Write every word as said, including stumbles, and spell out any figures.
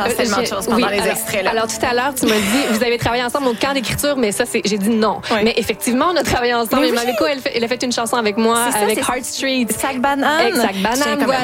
pense tellement de choses pendant oui, les alors, extraits. Là. Alors, tout à l'heure, tu m'as dit, vous avez travaillé ensemble au camp d'écriture, mais ça, c'est, j'ai dit non. Oui. Mais effectivement, on a travaillé ensemble. Mais Et oui. Maleko, elle, fait- elle a fait une chanson avec moi, C'est ça, avec c'est Heart Street. Sac banane. Exact, banane, voilà.